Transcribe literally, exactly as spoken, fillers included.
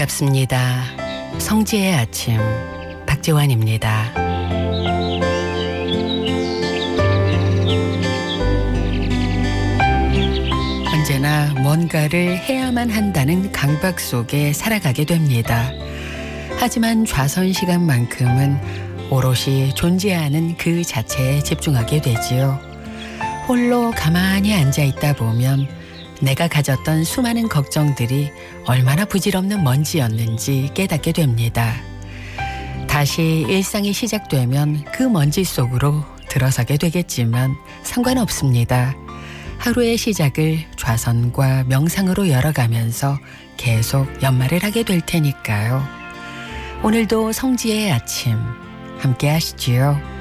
반갑습니다. 성지의 아침 박재환입니다. 언제나 뭔가를 해야만 한다는 강박 속에 살아가게 됩니다. 하지만 좌선 시간만큼은 오롯이 존재하는 그 자체에 집중하게 되지요. 홀로 가만히 앉아있다 보면 내가 가졌던 수많은 걱정들이 얼마나 부질없는 먼지였는지 깨닫게 됩니다. 다시 일상이 시작되면 그 먼지 속으로 들어서게 되겠지만 상관없습니다. 하루의 시작을 좌선과 명상으로 열어가면서 계속 연말을 하게 될 테니까요. 오늘도 성지의 아침 함께 하시지요.